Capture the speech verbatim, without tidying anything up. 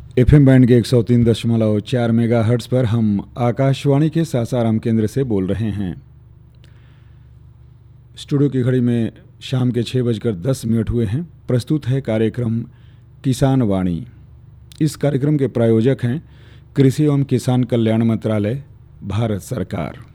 F M band के एक सौ तीन दशमलव चार मेगा हर्ट्स पर हम आकाशवाणी के सासाराम केंद्र से बोल रहे हैं। स्टूडियो की घड़ी में शाम के छः बजकर दस मिनट हुए हैं। प्रस्तुत है कार्यक्रम किसान वाणी। इस कार्यक्रम के प्रायोजक हैं कृषि एवं किसान कल्याण मंत्रालय, भारत सरकार।